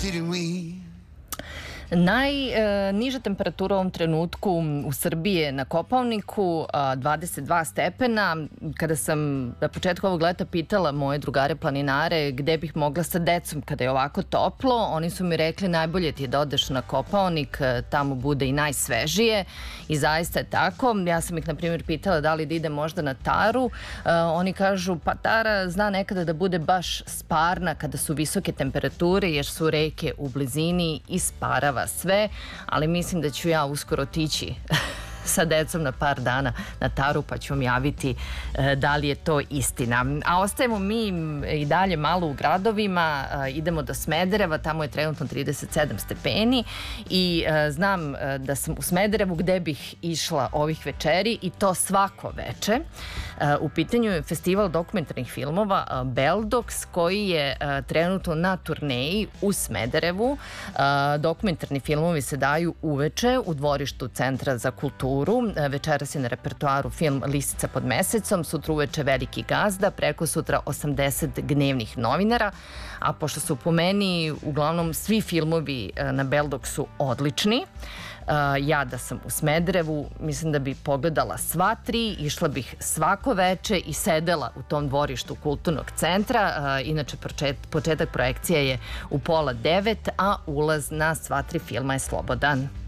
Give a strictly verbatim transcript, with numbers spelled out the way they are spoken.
didn't we? Najniža temperatura u ovom trenutku u Srbiji je na Kopaoniku, dvadeset dva stepena. Kada sam na početku ovog leta pitala moje drugare planinare gde bih mogla sa decom kada je ovako toplo, oni su mi rekli najbolje ti je da odeš na Kopaonik, tamo bude i najsvežije. I zaista je tako. Ja sam ih, na primjer, pitala da li da ide možda na Taru. Oni kažu, pa Tara zna nekada da bude baš sparna kada su visoke temperature, jer su reke u blizini i sparava sve, ali mislim da ću ja uskoro otići sa decom na par dana na Taru, pa ću vam javiti da li je to istina. A ostajemo mi i dalje malo u gradovima, idemo do Smedereva, tamo je trenutno trideset sedam stepeni i znam da sam u Smederevu gde bih išla ovih večeri i to svako veče. U pitanju je festival dokumentarnih filmova Beldox, koji je trenutno na turneji u Smederevu. Dokumentarni filmovi se daju uveče u dvorištu Centra za kulturu. Večeras je na repertoaru film Lisica pod mesecom, sutra uveče Veliki gazda, preko sutra osamdeset gnevnih novinara, a pošto su po meni uglavnom svi filmovi na Beldoxu odlični, ja da sam u Smederevu, mislim da bi pogledala sva tri, išla bih svako veče i sedela u tom dvorištu kulturnog centra. Inače, početak projekcije je u pola devet, a ulaz na sva tri filma je slobodan.